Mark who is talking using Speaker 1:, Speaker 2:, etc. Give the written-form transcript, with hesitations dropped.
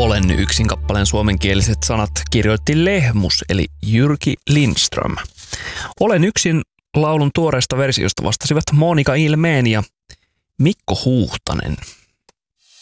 Speaker 1: Olen yksin kappaleen suomenkieliset sanat kirjoitti Lehmus eli Jyrki Lindström. Olen yksin laulun tuoreesta versiosta vastasivat Monika Ilmeen ja Mikko Huuhtanen.